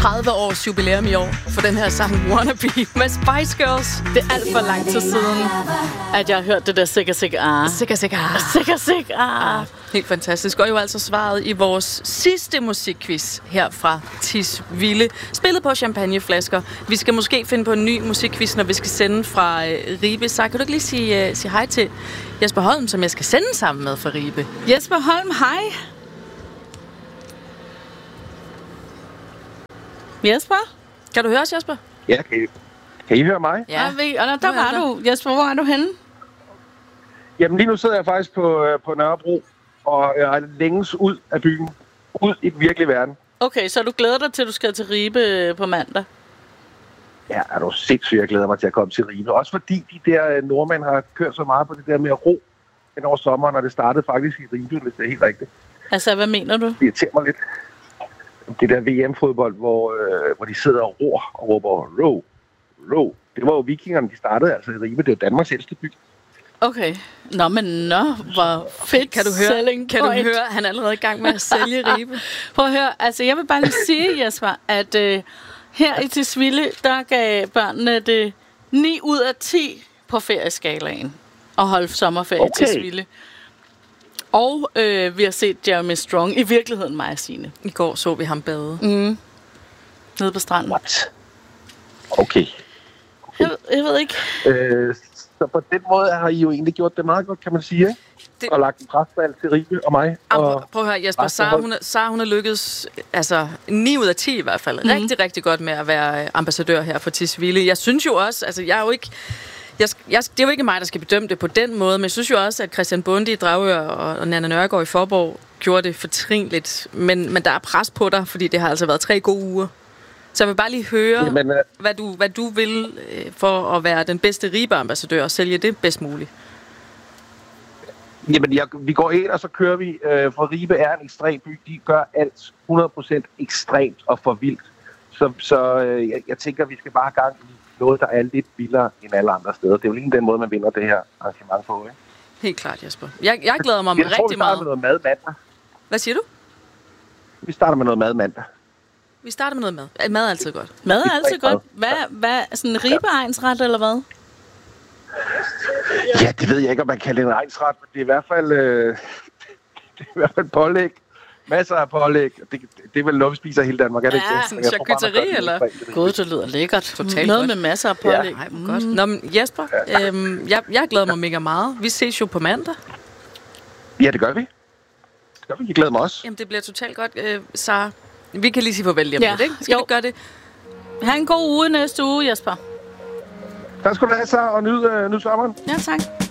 30 års jubilæum i år for den her sang Wannabe med Spice Girls. Det er alt for lang tid siden, at jeg har hørt det der sikker. Helt fantastisk. Og jo altså svaret i vores sidste musikquiz her fra Tisvilde. Spillet på champagneflasker. Vi skal måske finde på en ny musikquiz, når vi skal sende fra Ribe. Så kan du ikke lige sige hej til Jesper Holm, som jeg skal sende sammen med fra Ribe? Jesper Holm, hej. Jesper? Kan du høre os, Jesper? Ja, kan I høre mig? Ja, og der var du. Jesper, hvor er du henne? Jamen lige nu sidder jeg faktisk på Nørrebro, og jeg er længes ud af byen. Ud i den virkelige verden. Okay, så du glæder dig til, at du skal til Ribe på mandag? Ja, er du sindssygt, jeg glæder mig til at komme til Ribe. Også fordi de der nordmænd har kørt så meget på det der med at ro hen over sommeren, og det startede faktisk i Ribe, hvis det er helt rigtigt. Altså, hvad mener du? Det irriterer mig lidt. Det der VM-fodbold, hvor de sidder og råber row. Det var jo vikingerne, de startede altså i Ribe. Det er jo Danmarks ældste by. Okay. Hvor fedt. Kan du høre, han er allerede i gang med at sælge Ribe? Prøv at høre, altså jeg vil bare lige sige, Jesper, at her i Tisvilde, der gav børnene det 9 ud af 10 på ferieskalaen at holde sommerferie i Tisvilde. Og vi har set Jeremy Strong, i virkeligheden mig og Signe. I går så vi ham bade. Nede på stranden. What? Okay. Jeg ved ikke. Så på den måde har I jo egentlig gjort det meget godt, kan man sige, ikke? Og lagt en presbald til Ribe og mig. Prøv at høre, Jesper. Sara, hun har lykkedes, altså 9 ud af 10 i hvert fald, rigtig, rigtig godt med at være ambassadør her for Tisvilde. Jeg synes jo også, altså jeg er jo ikke... det er jo ikke mig, der skal bedømme det på den måde, men jeg synes jo også, at Christian Bonde i Dragør og Nanna Nørgaard i Forborg gjorde det fortrinligt. Men der er pres på dig, fordi det har altså været 3 gode uger. Så jeg vil bare lige høre, hvad du vil for at være den bedste Ribe-ambassadør og sælge det bedst muligt. Jamen, vi går ind, og så kører vi. For Ribe er en ekstrem by. De gør alt 100% ekstremt og for vildt. Så jeg tænker, vi skal bare have gang i noget, der er lidt vildere end alle andre steder. Det er jo lige den måde, man vinder det her arrangement på, ikke? Helt klart, Jesper. Jeg glæder mig rigtig meget. Vi starter med noget mad mandag. Hvad siger du? Vi starter med noget mad mandag. Vi starter med noget mad. Mad er altid godt. Mad er altid godt. Hvad sådan en ribe-egnsret, eller hvad? Ja, det ved jeg ikke, om man kalder det en egnsret, men det er i hvert fald pålæg. Masser af pålæg. Det er vel noget, vi spiser i hele Danmark, er det ikke det? Sådan charcuterie, eller? Gud, det lyder lækkert. Totalt noget godt. Med masser af pålæg. Ja, godt. Nå, men Jesper, jeg glæder mig mega meget. Vi ses jo på mandag. Ja, det gør vi. Jeg glæder mig også. Jamen, det bliver totalt godt, Sara. Vi kan lige sige farvel lige om lidt, ikke? Skal vi gøre det? Ha' en god uge næste uge, Jesper. Tak skal du have, Sara, og nyd sommeren. Ja, tak.